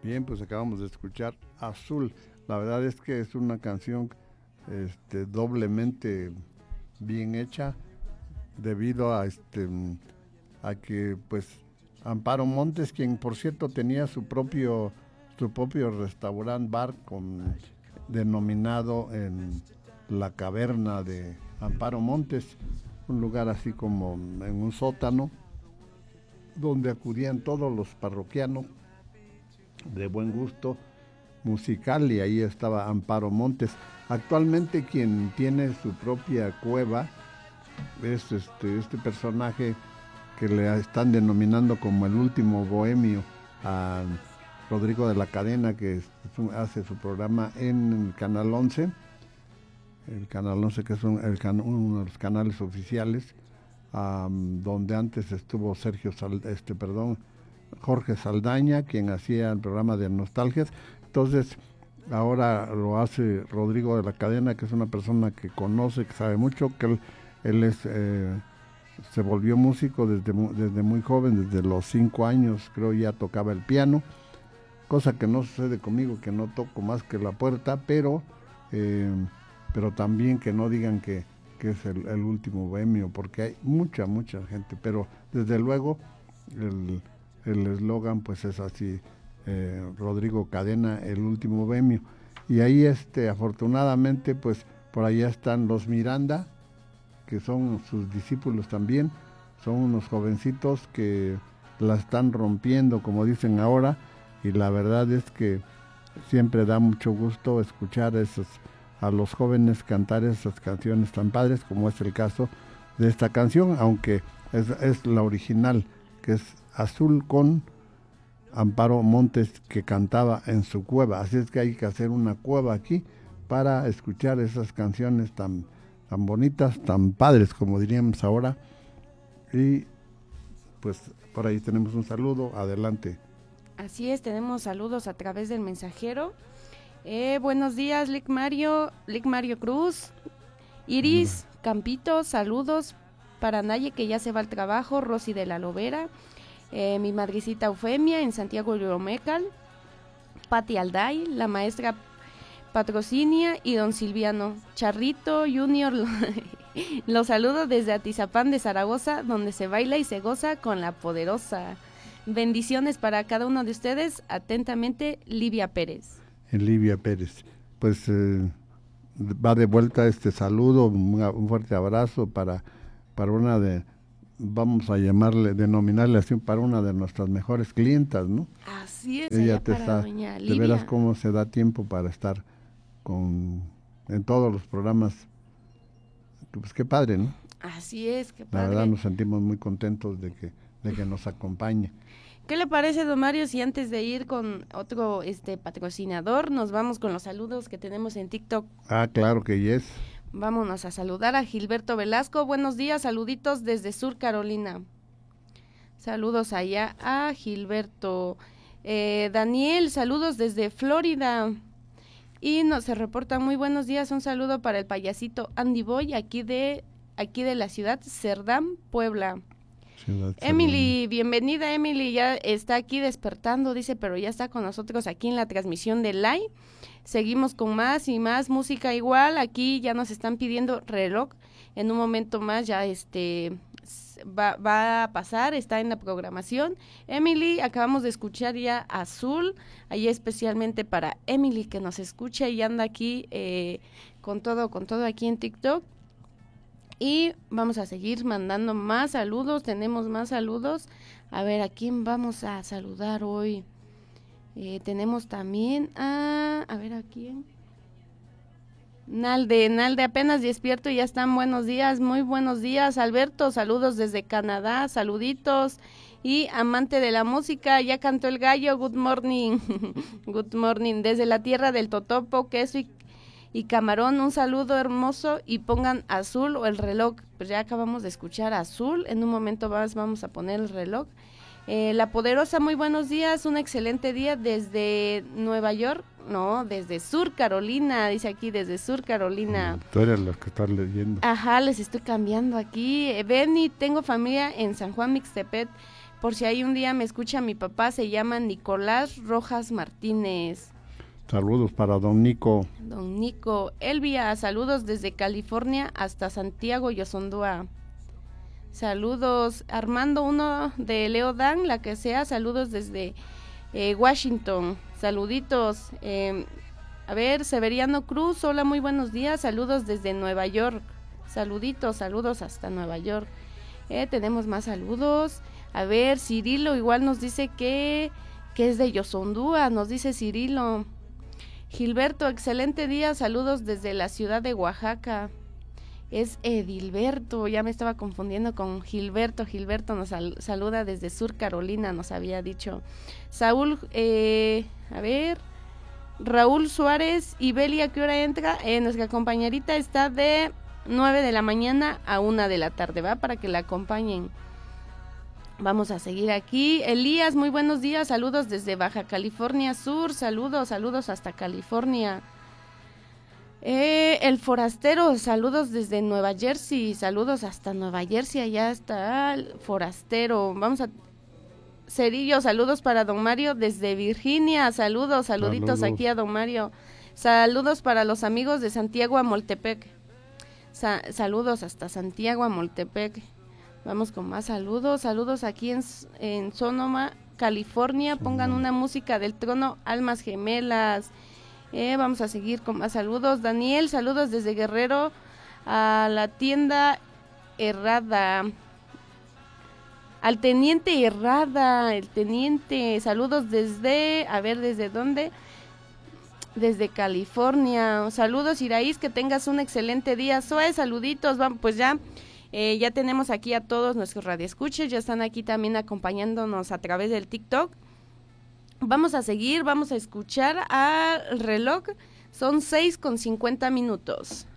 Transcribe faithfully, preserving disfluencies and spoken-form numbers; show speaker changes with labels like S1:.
S1: Bien, pues acabamos de escuchar Azul. La verdad es que es una canción este, doblemente bien hecha debido a este a que pues Amparo Montes, quien por cierto tenía su propio su propio restaurant bar con denominado en la caverna de Amparo Montes, un lugar así como en un sótano donde acudían todos los parroquianos de buen gusto musical, y ahí estaba Amparo Montes. Actualmente quien tiene su propia cueva es este, este personaje que le están denominando como el último bohemio, a Rodrigo de la Cadena, que es, hace su programa en el Canal once, el Canal once que es un, el can, uno de los canales oficiales, um, donde antes estuvo Sergio Sal, este perdón Jorge Saldaña, quien hacía el programa de Nostalgias. Entonces ahora lo hace Rodrigo de la Cadena, que es una persona que conoce, que sabe mucho, que él, él es eh, se volvió músico desde, desde muy joven, desde los cinco años creo ya tocaba el piano, cosa que no sucede conmigo, que no toco más que la puerta, pero eh, pero también que no digan que, que es el, el último bohemio, porque hay mucha, mucha gente, pero desde luego el el eslogan pues es así, eh, Rodrigo Cadena, el último bohemio. Y ahí este afortunadamente pues por allá están los Miranda, que son sus discípulos también, son unos jovencitos que la están rompiendo, como dicen ahora, y la verdad es que siempre da mucho gusto escuchar esos, a los jóvenes cantar esas canciones tan padres, como es el caso de esta canción, aunque es, es la original, que es Azul, con Amparo Montes, que cantaba en su cueva. Así es que hay que hacer una cueva aquí para escuchar esas canciones tan, tan bonitas, tan padres, como diríamos ahora. Y pues por ahí tenemos un saludo, adelante.
S2: Así es, tenemos saludos a través del mensajero. Eh, buenos días, Lic Mario, Lic Mario Cruz, Iris, no. Campito, saludos para Naye, que ya se va al trabajo, Rosy de la Lobera, eh, mi madrecita Eufemia en Santiago Lloromecal, Pati Alday, la maestra Patrocinia y don Silviano Charrito Junior. Los saludo desde Atizapán de Zaragoza, donde se baila y se goza con la poderosa. Bendiciones para cada uno de ustedes. Atentamente, Livia Pérez.
S1: Livia Pérez. Pues eh, va de vuelta este saludo, un, un fuerte abrazo para, para una de, vamos a llamarle, denominarle así, para una de nuestras mejores clientas, ¿no?
S2: Así es.
S1: Ella te está, de veras cómo se da tiempo para estar con en todos los programas. Pues qué padre, ¿no?
S2: Así es, qué padre.
S1: La verdad nos sentimos muy contentos de que, de que nos acompañe.
S2: ¿Qué le parece, don Mario, si antes de ir con otro este patrocinador, nos vamos con los saludos que tenemos en TikTok?
S1: Ah, claro que yes.
S2: Vámonos a saludar a Gilberto Velasco. Buenos días, saluditos desde Sur Carolina. Saludos allá a Gilberto. Eh, Daniel, saludos desde Florida. Y nos se reportan muy buenos días. Un saludo para el payasito Andy Boy, aquí de, aquí de la ciudad Cerdán, Puebla. Ciudad Emily, bienvenida Emily, ya está aquí despertando, dice, pero ya está con nosotros aquí en la transmisión de live. Seguimos con más y más música igual, aquí ya nos están pidiendo reloj, en un momento más ya este va, va a pasar, está en la programación. Emily, acabamos de escuchar ya Azul, ahí especialmente para Emily que nos escucha y anda aquí eh, con todo, con todo aquí en TikTok. Y vamos a seguir mandando más saludos, tenemos más saludos. A ver, ¿a quién vamos a saludar hoy? Eh, tenemos también a... A ver, ¿a quién? Nalde, Nalde apenas despierto y ya están. Buenos días, muy buenos días. Alberto, saludos desde Canadá, saluditos. Y amante de la música, ya cantó el gallo, good morning. Good morning, desde la tierra del totopo, queso y... y camarón, un saludo hermoso y pongan Azul o el reloj, pues ya acabamos de escuchar Azul, en un momento más vamos a poner el reloj. Eh, la Poderosa, muy buenos días, un excelente día desde Nueva York, no, desde Sur Carolina, dice aquí, desde Sur Carolina.
S1: Tú eres la que estás leyendo.
S2: Ajá, les estoy cambiando aquí. Eh, Benny, tengo familia en San Juan Mixtepet, Por si hay un día me escucha mi papá, se llama Nicolás Rojas Martínez.
S1: Saludos para don Nico.
S2: Don Nico. Elvia, saludos desde California hasta Santiago y Osondúa. Saludos. Armando, uno de Leo Dan, la que sea, saludos desde eh, Washington. Saluditos. Eh, a ver, Severiano Cruz, hola, muy buenos días. Saludos desde Nueva York. Saluditos, saludos hasta Nueva York. Eh, tenemos más saludos. A ver, Cirilo igual nos dice que, que es de Yosondúa, nos dice Cirilo. Gilberto, excelente día, saludos desde la ciudad de Oaxaca. Es Edilberto, ya me estaba confundiendo con Gilberto. Gilberto nos sal, saluda desde Sur Carolina, nos había dicho. Saúl, eh, a ver, Raúl Suárez y Beli, ¿a qué hora entra? Eh, nuestra compañerita está de nueve de la mañana a una de la tarde, ¿va? Para que la acompañen. Vamos a seguir aquí. Elías, muy buenos días, saludos desde Baja California Sur, saludos, saludos hasta California. Eh, el Forastero, saludos desde Nueva Jersey, saludos hasta Nueva Jersey, allá está el Forastero. Vamos a... Cerillo, saludos para don Mario desde Virginia, saludos, saluditos saludos. Aquí a don Mario. Saludos para los amigos de Santiago Amoltepec. Sa- saludos hasta Santiago Amoltepec. Vamos con más saludos, saludos aquí en, en Sonoma, California, pongan una música del trono, Almas Gemelas. Eh, vamos a seguir con más saludos. Daniel, saludos desde Guerrero a la tienda Herrada. Al teniente Herrada, el teniente, saludos desde, a ver, ¿desde dónde? Desde California. Saludos, Iraíz, que tengas un excelente día. Zoe, saluditos, vamos, pues ya... Eh, ya tenemos aquí a todos nuestros radioescuchas, ya están aquí también acompañándonos a través del TikTok. Vamos a seguir, vamos a escuchar al reloj, son seis con cincuenta minutos.